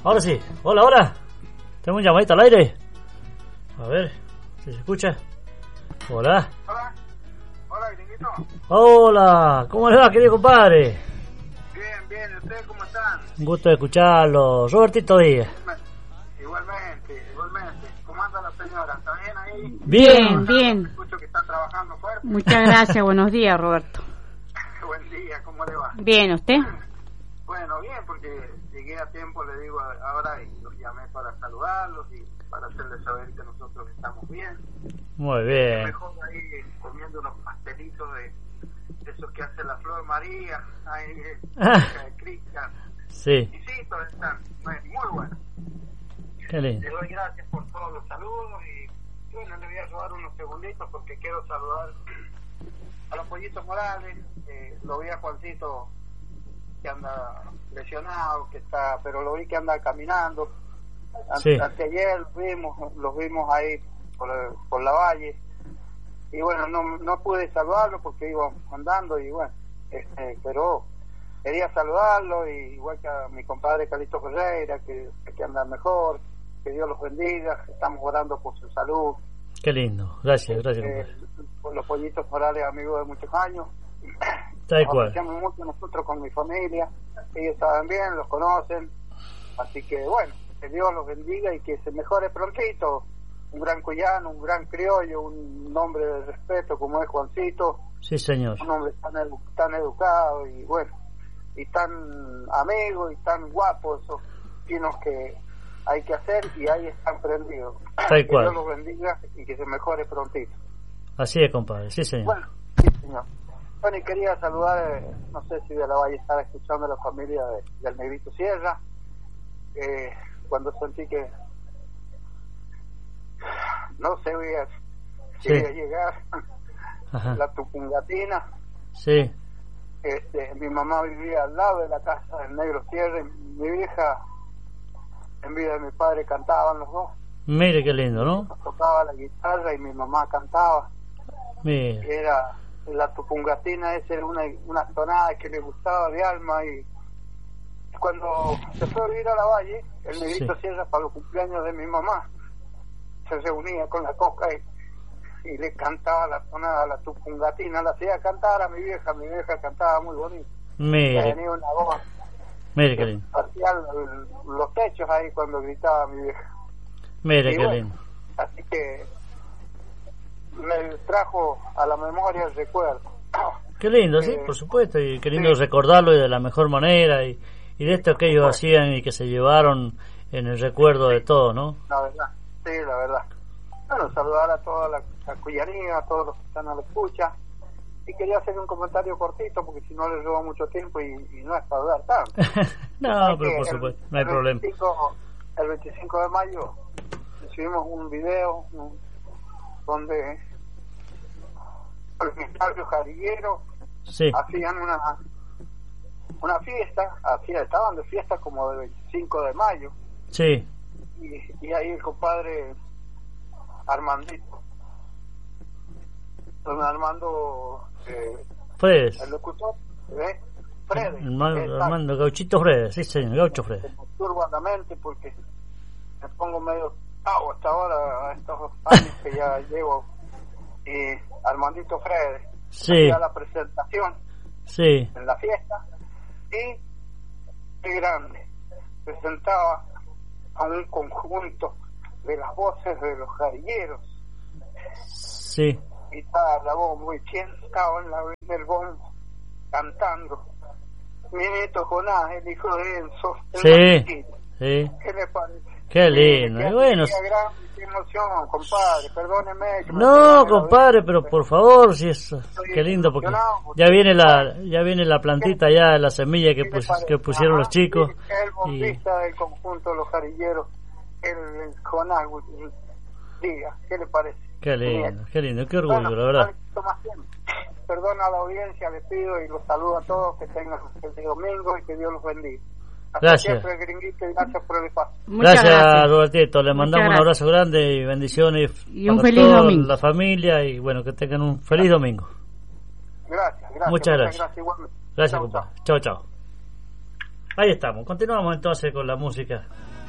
Ahora sí. Hola, hola. Tengo un llamadito al aire. A ver si se escucha. Hola. Hola. Hola, gringuito. Hola. ¿Cómo le va, querido compadre? Bien, bien. ¿Y ustedes cómo están? Un gusto de escucharlo. Robertito Díaz. Igualmente. ¿Cómo anda la señora? ¿Está bien ahí? Bien. Bien. Escucho que están trabajando fuerte. Muchas gracias. Buenos días, Roberto. Buen día. ¿Cómo le va? Bien, ¿usted? Bueno, bien, porque llegué a tiempo, le digo ahora, y los llamé para saludarlos y para hacerles saber que nosotros estamos bien. Muy bien. Mejor ahí comiendo unos pastelitos de esos que hace la Flor María, ahí cerca de Cristian. Sí. Y sí, todos están muy buenos. Qué lindo. Le doy gracias por todos los saludos y bueno, le voy a robar unos segunditos porque quiero saludar a los Pollitos Morales. Lo vi a Juancito que anda lesionado, pero lo vi que anda caminando. Sí. Anteayer los vimos ahí por la valle y bueno, no pude saludarlo porque iba andando y bueno, pero quería saludarlo, y igual que a mi compadre Calixto Ferreira, que anda mejor, que Dios los bendiga, estamos orando por su salud. Qué lindo. Gracias, compadre. Por los Pollitos Morales, amigos de muchos años. Tal cual. Apreciamos mucho nosotros con mi familia, ellos saben bien, los conocen, así que bueno, que Dios los bendiga y que se mejore prontito. Un gran cuyano, un gran criollo, un hombre de respeto como es Juancito. Sí, señor. Un hombre tan educado y bueno, y tan amigo y tan guapo, esos pinos que hay que hacer y ahí están prendidos. Tal cual. Que Dios los bendiga y que se mejore prontito. Así es, compadre. Sí, señor. Bueno, sí, señor. Bueno, y quería saludar, no sé si de la vaya a estar escuchando a la familia del Negrito Sierra, cuando sentí que no sé si voy a llegar. Ajá. La Tupungatina. Sí. Mi mamá vivía al lado de la casa del Negro Sierra, y mi vieja, en vida de mi padre, cantaban los dos. Mire qué lindo, ¿no? Tocaba la guitarra y mi mamá cantaba. Mire. Y era la Tupungatina, esa era una tonada que le gustaba de alma, y cuando se fue a vivir a la Valle, el Negrito Sierra, para los cumpleaños de mi mamá, se reunía con la coca y le cantaba la tonada, la Tupungatina, la hacía cantar a mi vieja cantaba muy bonito. Mire. Tenía una voz. Mire qué lindo. Hacía los techos ahí cuando gritaba mi vieja. Mire Y qué bueno, lindo. así que me trajo a la memoria el recuerdo. Qué lindo, sí, por supuesto, y qué lindo recordarlo y de la mejor manera, y de esto que ellos hacían y que se llevaron en el recuerdo de todo, ¿no? La verdad, sí, la verdad. Bueno, saludar a toda la cuyanía, a todos los que están a la escucha, y quería hacer un comentario cortito porque si no les robo mucho tiempo y no es para hablar tanto. No, pero por supuesto, no hay problema. El 25 de mayo subimos un video donde los misterios jarigueros hacían una fiesta, estaban de fiesta como del 25 de mayo. Sí. Y ahí el compadre Armandito, don Armando Fredes. el locutor, Fredes, Armando Gauchito Fredes, sí señor, Gaucho Fredes. me turba la mente porque me pongo medio hasta ahora, a estos años que ya llevo, y Armandito Fredes hacía la presentación en la fiesta, y qué grande, presentaba a un conjunto de las voces de los jarilleros. Sí. Y estaba la voz muy bien, estaba en el bombo cantando. Mi nieto Jonás, el hijo de Enzo. Sí. ¿Qué le parece? Qué lindo. Qué bueno. Qué emoción, compadre. Perdóneme. No, compadre, pero por favor, si eso. Qué lindo, porque ya viene la plantita, ya la semilla que pusieron los chicos. El bombista del conjunto de los jarilleros, el Jonás Díaz. ¿Qué le parece? Qué lindo, qué orgullo, la verdad. Perdona a la audiencia, les pido y los saludo a todos, que tengan el domingo y que Dios los bendiga. Hasta gracias. Siempre, Gringuito, y gracias por el espacio. Gracias, Robertito, le mandamos un abrazo grande y bendiciones y un feliz domingo. La familia, y bueno, que tengan un feliz domingo. Gracias. Muchas gracias. Gracias, compadre. Chao. Ahí estamos, continuamos entonces con la música.